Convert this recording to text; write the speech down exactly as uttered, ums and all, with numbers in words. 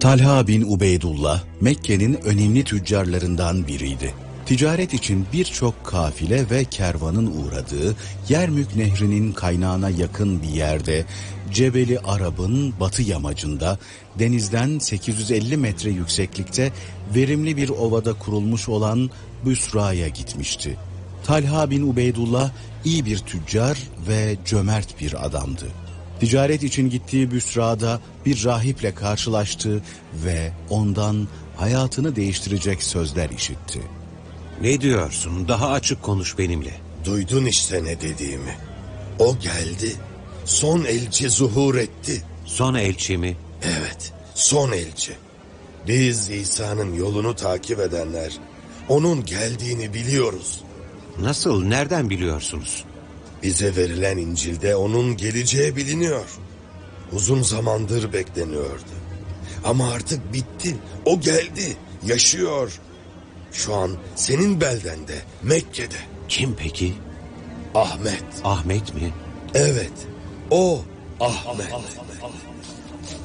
Talha bin Ubeydullah, Mekke'nin önemli tüccarlarından biriydi. Ticaret için birçok kafile ve kervanın uğradığı Yermük Nehri'nin kaynağına yakın bir yerde, Cebeli Arab'ın batı yamacında, denizden sekiz yüz elli metre yükseklikte verimli bir ovada kurulmuş olan Büsra'ya gitmişti. Talha bin Ubeydullah iyi bir tüccar ve cömert bir adamdı. Ticaret için gittiği Büsra'da bir rahiple karşılaştı ve ondan hayatını değiştirecek sözler işitti. Ne diyorsun? Daha açık konuş benimle. Duydun işte ne dediğimi. O geldi, son elçi zuhur etti. Son elçi mi? Evet, son elçi. Biz İsa'nın yolunu takip edenler, onun geldiğini biliyoruz. Nasıl, nereden biliyorsunuz? Bize verilen İncil'de onun geleceği biliniyor. Uzun zamandır bekleniyordu. Ama artık bitti, o geldi, yaşıyor. Şu an senin beldende, Mekke'de. Kim peki? Ahmet. Ahmet mi? Evet, o Ahmet.